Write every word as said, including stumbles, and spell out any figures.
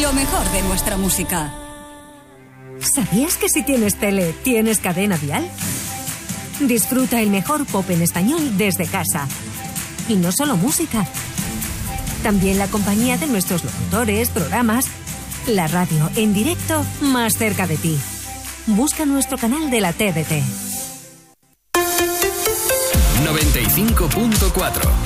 Lo mejor de nuestra música. ¿Sabías que si tienes tele, tienes cadena Dial? Disfruta el mejor pop en español desde casa. Y no solo música. También la compañía de nuestros locutores, programas. La radio en directo más cerca de ti. Busca nuestro canal de la T D T. noventa y cinco punto cuatro